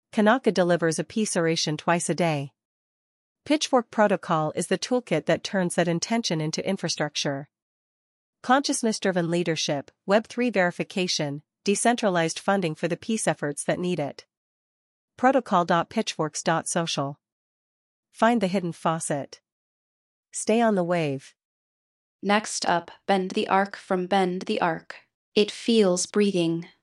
Kanaka delivers a peace oration twice a day. Pitchfork Protocol is the toolkit that turns that intention into infrastructure. Consciousness-driven leadership, Web3 verification, decentralized funding for the peace efforts that need it. Protocol.pitchforks.social. Find the hidden faucet. Stay on the wave. Next up, Bend the Arc from Bend the Arc. It feels breathing.